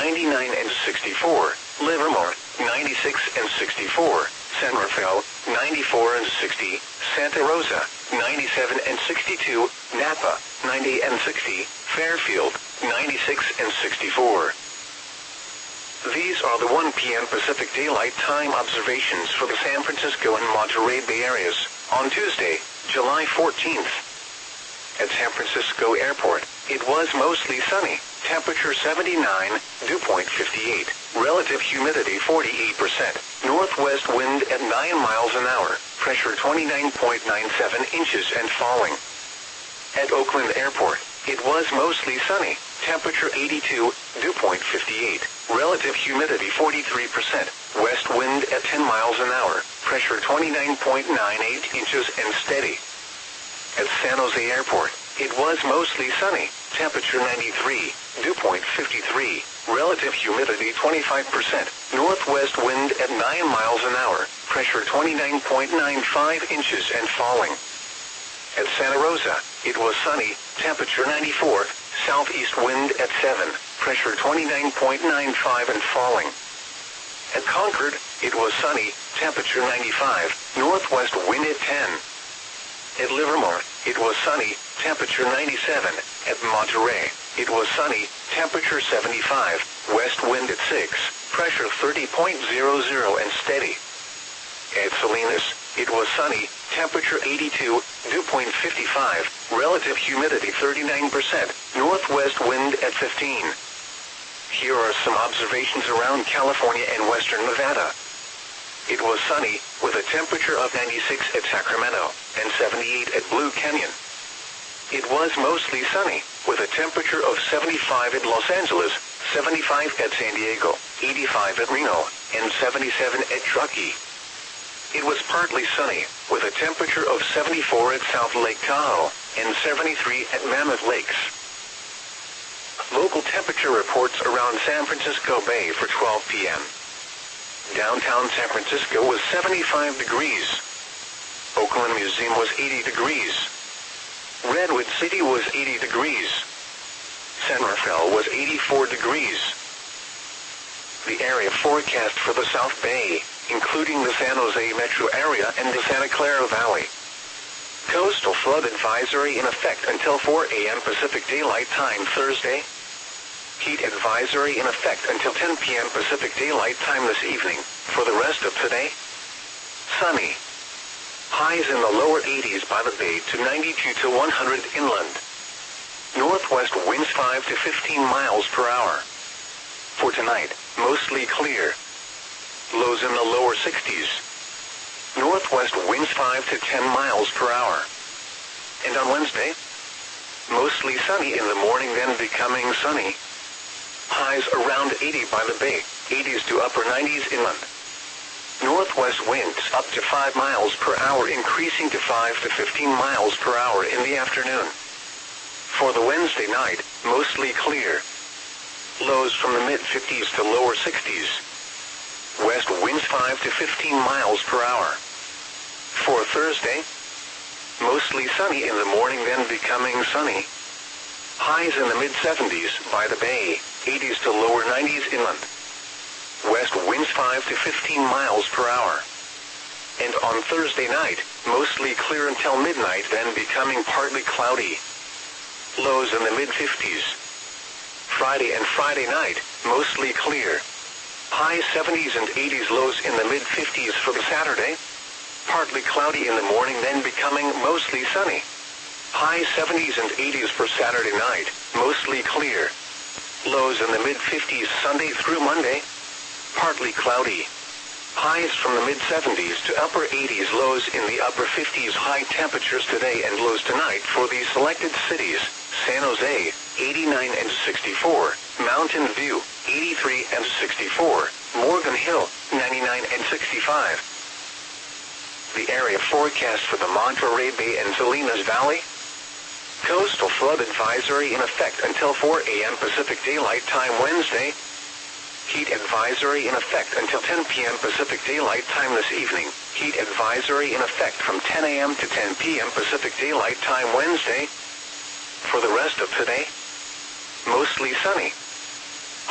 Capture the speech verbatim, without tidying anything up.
ninety-nine and sixty-four, Livermore, ninety-six and sixty-four, San Rafael, ninety-four and sixty, Santa Rosa, ninety-seven and sixty-two, Napa, ninety and sixty, Fairfield, ninety-six and sixty-four. These are the one p m Pacific Daylight Time observations for the San Francisco and Monterey Bay areas on Tuesday, July fourteenth. At San Francisco Airport, it was mostly sunny, temperature seventy-nine, dew point fifty-eight, relative humidity forty-eight percent, northwest wind at nine miles an hour, pressure twenty-nine point nine seven inches and falling. At Oakland Airport, it was mostly sunny, temperature eighty-two, dew point fifty-eight, relative humidity forty-three percent, west wind at ten miles an hour, pressure twenty-nine point nine eight inches and steady. At San Jose Airport, it was mostly sunny, temperature ninety-three, dew point fifty-three, relative humidity twenty-five percent, northwest wind at nine miles an hour, pressure twenty-nine point nine five inches and falling. At Santa Rosa, it was sunny, temperature ninety-four, southeast wind at seven, pressure twenty-nine point nine five and falling. At Concord, it was sunny, temperature ninety-five, northwest wind at ten. At Livermore, it was sunny, temperature ninety-seven. At Monterey, it was sunny, temperature seventy-five, west wind at six, pressure thirty point zero zero and steady. At Salinas, it was sunny, temperature eighty-two, dew point fifty-five, relative humidity thirty-nine percent, northwest wind at fifteen. Here are some observations around California and western Nevada. It was sunny, with a temperature of ninety-six at Sacramento, and seventy-eight at Blue Canyon. It was mostly sunny, with a temperature of seventy-five at Los Angeles, seventy-five at San Diego, eighty-five at Reno, and seventy-seven at Truckee. It was partly sunny, with a temperature of seventy-four at South Lake Tahoe, and seventy-three at Mammoth Lakes. Local temperature reports around San Francisco Bay for twelve p m Downtown San Francisco was seventy-five degrees. Oakland Museum was eighty degrees. Redwood City was eighty degrees. San Rafael was eighty-four degrees. The area forecast for the South Bay, including the San Jose metro area and the Santa Clara Valley. Coastal flood advisory in effect until four a m Pacific Daylight Time Thursday. Heat advisory in effect until ten p m Pacific Daylight Time this evening. For the rest of today, sunny. Highs in the lower eighties by the bay to ninety-two to one hundred inland. Northwest winds five to fifteen miles per hour. For tonight, mostly clear. Lows in the lower sixties. Northwest winds five to ten miles per hour. And on Wednesday, mostly sunny in the morning, then becoming sunny. Highs around eighty by the bay, eighties to upper nineties inland. Northwest winds up to five miles per hour, increasing to five to fifteen miles per hour in the afternoon. For the Wednesday night, mostly clear. Lows from the mid fifties to lower sixties. West winds five to fifteen miles per hour. For Thursday, mostly sunny in the morning, then becoming sunny. Highs in the mid seventies by the bay, eighties to lower nineties inland. West winds five to fifteen miles per hour. And on Thursday night, mostly clear until midnight, then becoming partly cloudy. Lows in the mid fifties. Friday and Friday night, mostly clear. High seventies and eighties, lows in the mid fifties for the Saturday. Partly cloudy in the morning, then becoming mostly sunny. High seventies and eighties for Saturday night, mostly clear. Lows in the mid fifties Sunday through Monday. Partly cloudy. Highs from the mid seventies to upper eighties, lows in the upper fifties. High temperatures today and lows tonight for these selected cities: San Jose, eighty-nine and sixty-four, Mountain View, eighty-three and sixty-four, Morgan Hill, ninety-nine and sixty-five. The area forecast for the Monterey Bay and Salinas Valley. Coastal flood advisory in effect until four a m Pacific Daylight Time Wednesday. Heat advisory in effect until ten p m Pacific Daylight Time this evening. Heat advisory in effect from ten a m to ten p m Pacific Daylight Time Wednesday. For the rest of today, mostly sunny.